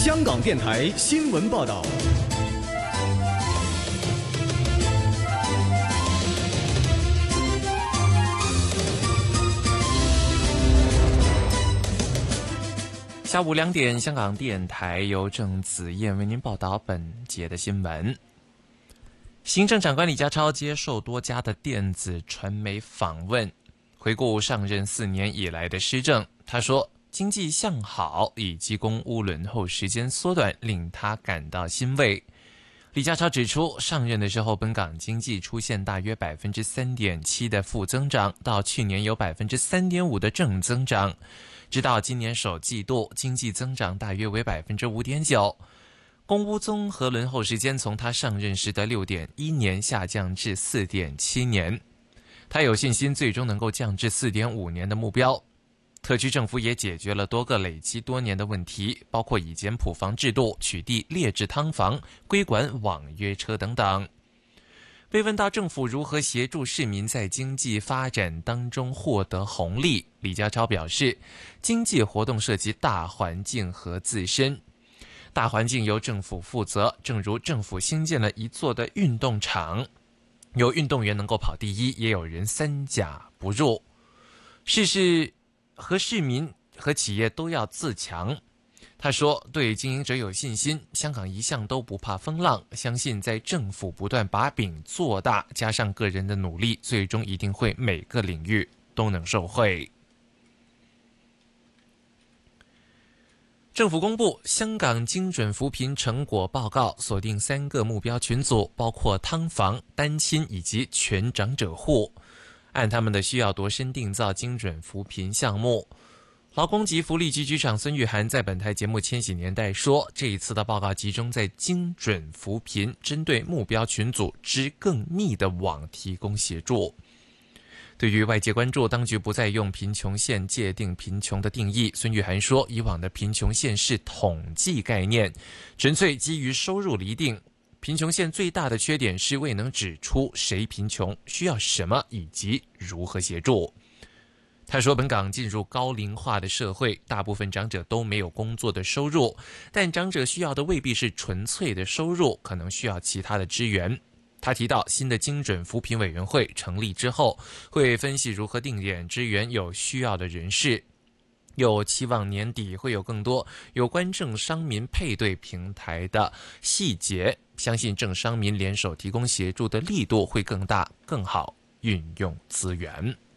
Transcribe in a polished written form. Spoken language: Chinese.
香港电台新闻报道。 下午2点，香港电台由郑子燕为您报道本节的新闻。行政长官李家超接受多家的电子传媒访问，回顾上任4年以来的施政，他说经济向好以及公屋轮候时间缩短令他感到欣慰。李家超指出，上任的时候本港经济出现大约 3.7% 的负增长，到去年有 3.5% 的正增长，直到今年首季度经济增长大约为 5.9%， 公屋综合轮候时间从他上任时的 6.1 年下降至 4.7 年，他有信心最终能够降至 4.5 年的目标。特区政府也解决了多个累积多年的问题，包括以简朴房制度取缔劣质汤房、规管网约车等等。被问到政府如何协助市民在经济发展当中获得红利，李家超表示，经济活动涉及大环境和自身，大环境由政府负责，正如政府新建了一座的运动场，有运动员能够跑第一，也有人3甲不入。事和市民和企业都要自强。他说，对经营者有信心，香港一向都不怕风浪，相信在政府不断把饼做大，加上个人的努力，最终一定会每个领域都能受惠。政府公布香港精准扶贫成果报告，锁定3个目标群组，包括汤房、单亲以及全长者户，按他们的需要度身定造精准扶贫项目。劳工及福利局局长孙玉菡在本台节目《千禧年代》说，这一次的报告集中在精准扶贫，针对目标群组织更密的网提供协助。对于外界关注当局不再用贫穷线界定贫穷的定义，孙玉菡说，以往的贫穷线是统计概念，纯粹基于收入厘定。贫穷线最大的缺点是未能指出谁贫穷、需要什么以及如何协助。他说，本港进入高龄化的社会，大部分长者都没有工作的收入，但长者需要的未必是纯粹的收入，可能需要其他的支援。他提到，新的精准扶贫委员会成立之后，会分析如何定点支援有需要的人士，又期望年底会有更多有关政商民配对平台的细节，相信政商民联手提供协助的力度会更大，更好运用资源。